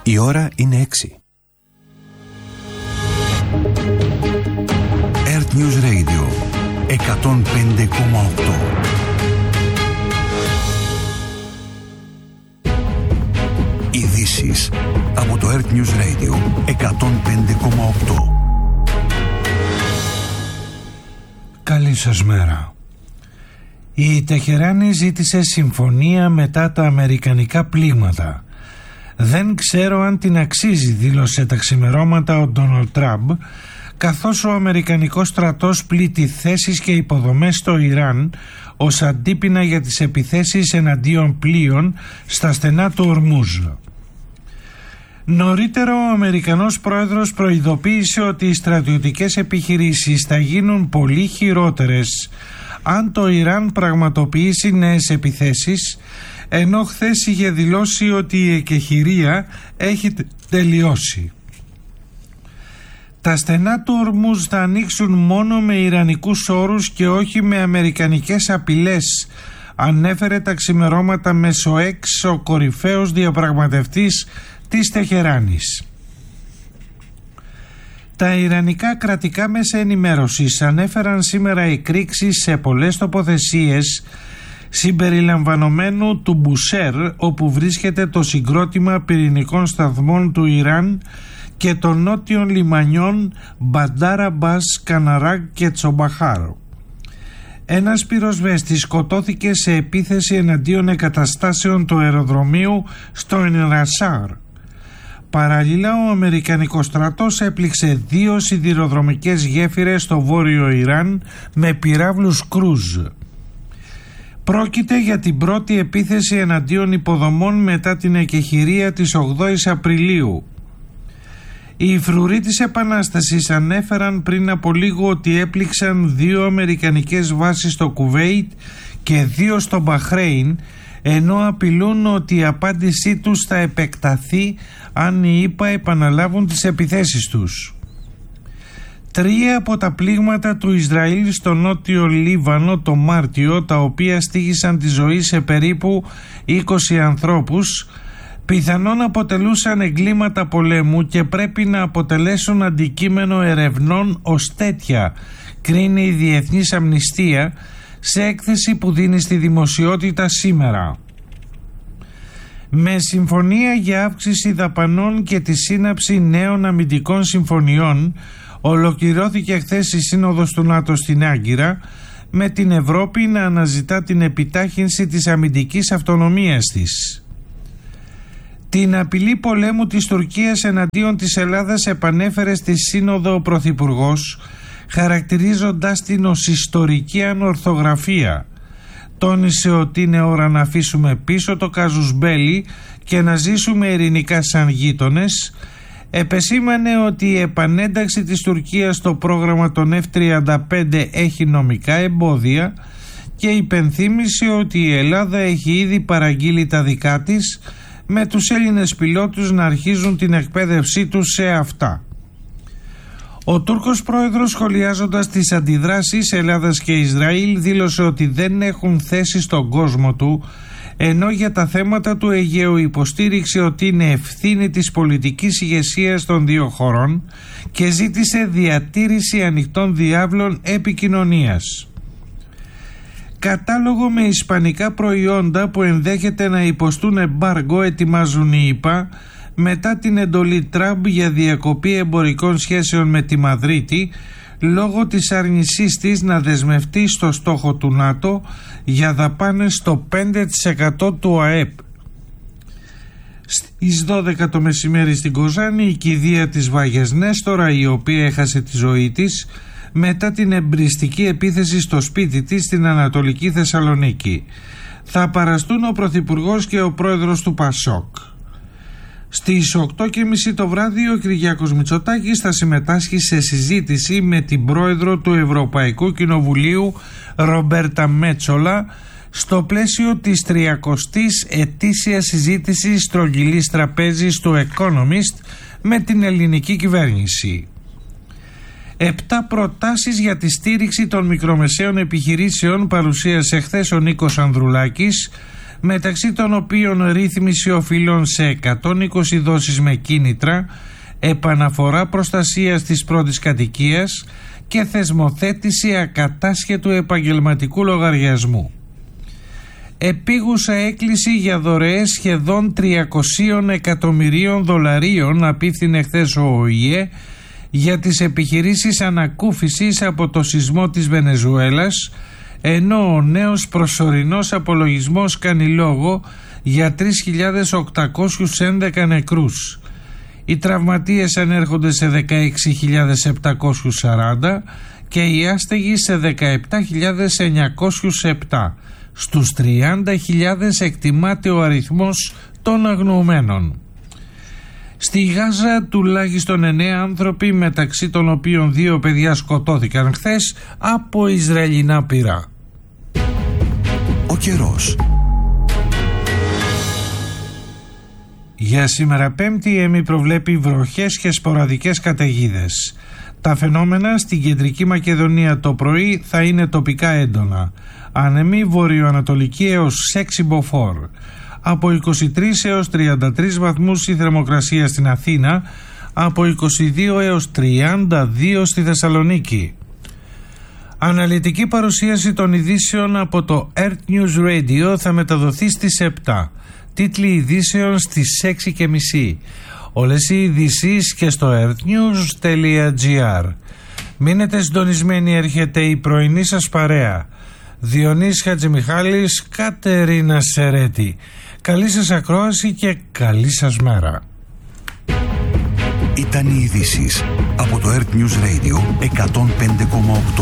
Η ώρα είναι 6. Earth News Radio 105,8. Ειδήσεις από το Earth News Radio 105,8. Καλή σας μέρα. Η Τεχεράνη ζήτησε συμφωνία μετά τα αμερικανικά πλήγματα. Δεν ξέρω αν την αξίζει, δήλωσε τα ξημερώματα ο Ντόναλντ Τραμπ, καθώς ο αμερικανικός στρατός πλήττει θέσεις και υποδομές στο Ιράν ως αντίπεινα για τις επιθέσεις εναντίον πλοίων στα στενά του Ορμούζ. Νωρίτερα ο Αμερικανός πρόεδρος προειδοποίησε ότι οι στρατιωτικές επιχειρήσεις θα γίνουν πολύ χειρότερες αν το Ιράν πραγματοποιήσει νέες επιθέσεις, ενώ χθες είχε δηλώσει ότι η εκεχηρία έχει τελειώσει. Τα στενά του Ορμούζ θα ανοίξουν μόνο με ιρανικούς όρους και όχι με αμερικανικές απειλές, ανέφερε τα ξημερώματα μεσοέξ ο κορυφαίος διαπραγματευτής της Τεχεράνης. Τα ιρανικά κρατικά μέσα ενημέρωσης ανέφεραν σήμερα εκρήξεις σε πολλές τοποθεσίες συμπεριλαμβανομένου του Μπουσέρ, όπου βρίσκεται το συγκρότημα πυρηνικών σταθμών του Ιράν, και των νότιων λιμανιών Μπαντάρ Αμπάς, Καναράκ και Τσομπαχάρ. Ένας πυροσβέστης σκοτώθηκε σε επίθεση εναντίον εγκαταστάσεων του αεροδρομίου στο Ενρασάρ. Παράλληλα, ο Αμερικανικός στρατός έπληξε 2 σιδηροδρομικές γέφυρες στο βόρειο Ιράν με πυράβλους κρούζ. Πρόκειται για την πρώτη επίθεση εναντίον υποδομών μετά την εκεχηρία της 8ης Απριλίου. Οι φρουροί της Επανάστασης ανέφεραν πριν από λίγο ότι έπληξαν 2 αμερικανικές βάσεις στο Κουβέιτ και 2 στο Μπαχρέιν, ενώ απειλούν ότι η απάντησή τους θα επεκταθεί αν οι ΗΠΑ επαναλάβουν τις επιθέσεις τους. 3 από τα πλήγματα του Ισραήλ στο νότιο Λίβανο το Μάρτιο, τα οποία στοίχησαν τη ζωή σε περίπου 20 ανθρώπους, πιθανόν αποτελούσαν εγκλήματα πολέμου και πρέπει να αποτελέσουν αντικείμενο ερευνών ως τέτοια, κρίνει η Διεθνής Αμνηστία σε έκθεση που δίνει στη δημοσιότητα σήμερα. Με συμφωνία για αύξηση δαπανών και τη σύναψη νέων αμυντικών συμφωνιών, ολοκληρώθηκε χθες η Σύνοδος του ΝΑΤΟ στην Άγκυρα, με την Ευρώπη να αναζητά την επιτάχυνση της αμυντικής αυτονομίας της. Την απειλή πολέμου της Τουρκίας εναντίον της Ελλάδας επανέφερε στη Σύνοδο ο Πρωθυπουργός, χαρακτηρίζοντας την ως ιστορική ανορθογραφία. Τόνισε ότι είναι ώρα να αφήσουμε πίσω το κάζους μπέλι και να ζήσουμε ειρηνικά σαν γείτονες. Επεσήμανε ότι η επανένταξη της Τουρκίας στο πρόγραμμα των F-35 έχει νομικά εμπόδια και υπενθύμισε ότι η Ελλάδα έχει ήδη παραγγείλει τα δικά της, με τους Έλληνες πιλότους να αρχίζουν την εκπαίδευσή τους σε αυτά. Ο Τούρκος πρόεδρος, σχολιάζοντας τις αντιδράσεις Ελλάδας και Ισραήλ, δήλωσε ότι δεν έχουν θέση στον κόσμο του, ενώ για τα θέματα του Αιγαίου υποστήριξε ότι είναι ευθύνη της πολιτικής ηγεσίας των 2 χωρών και ζήτησε διατήρηση ανοιχτών διάβλων επικοινωνίας. Κατάλογο με ισπανικά προϊόντα που ενδέχεται να υποστούν εμπάργκο ετοιμάζουν οι ΗΠΑ μετά την εντολή Τραμπ για διακοπή εμπορικών σχέσεων με τη Μαδρίτη, λόγω της άρνησής της να δεσμευτεί στο στόχο του ΝΑΤΟ για δαπάνες στο 5% του ΑΕΠ. Στις 12 το μεσημέρι στην Κοζάνη, η κηδεία της Βάγιας Νέστορα, η οποία έχασε τη ζωή της μετά την εμπριστική επίθεση στο σπίτι της στην Ανατολική Θεσσαλονίκη. Θα παραστούν ο Πρωθυπουργός και ο Πρόεδρος του ΠΑΣΟΚ. Στις 8.30 το βράδυ ο Κυριάκος Μητσοτάκης θα συμμετάσχει σε συζήτηση με την Πρόεδρο του Ευρωπαϊκού Κοινοβουλίου Ρομπέρτα Μέτσολα στο πλαίσιο της 30ης ετήσιας συζήτησης στρογγυλής τραπέζης του Economist με την ελληνική κυβέρνηση. 7 προτάσεις για τη στήριξη των μικρομεσαίων επιχειρήσεων παρουσίασε χθες ο Νίκος Ανδρουλάκης μεταξύ των οποίων ρύθμιση οφειλών σε 120 δόσεις με κίνητρα, επαναφορά προστασίας της πρώτης κατοικίας και θεσμοθέτηση ακατάσχετου επαγγελματικού λογαριασμού. Επίγουσα έκκληση για δωρεές σχεδόν 300 εκατομμυρίων δολαρίων απίφθινε χθες ο ΟΗΕ για τις επιχειρήσεις ανακούφισης από το σεισμό της Βενεζουέλας, ενώ ο νέος προσωρινός απολογισμός κάνει λόγο για 3.811 νεκρούς. Οι τραυματίες ανέρχονται σε 16.740 και οι άστεγοι σε 17.907. Στους 30.000 εκτιμάται ο αριθμός των αγνοωμένων. Στη Γάζα τουλάχιστον 9 άνθρωποι, μεταξύ των οποίων 2 παιδιά, σκοτώθηκαν χθες από Ισραηλινά πυρά. Ο καιρός. Για σήμερα Πέμπτη η ΕΜΗ προβλέπει βροχές και σποραδικές καταιγίδες. Τα φαινόμενα στην Κεντρική Μακεδονία το πρωί θα είναι τοπικά έντονα. Ανεμή βορειοανατολική έως σέξι μποφόρ. Από 23 έως 33 βαθμούς η θερμοκρασία στην Αθήνα, από 22 έως 32 στη Θεσσαλονίκη. Αναλυτική παρουσίαση των ειδήσεων από το Earth News Radio θα μεταδοθεί στις 7. Τίτλοι ειδήσεων στις 6:30. Όλες οι ειδήσεις και στο earthnews.gr. Μείνετε συντονισμένοι, έρχεται η πρωινή σας παρέα. Διονύσης Χατζημιχάλης, Κατερίνα Σερέτη. Καλή σας ακρόαση και καλή σας μέρα. Ήταν οι ειδήσεις από το Earth News Radio 105,8.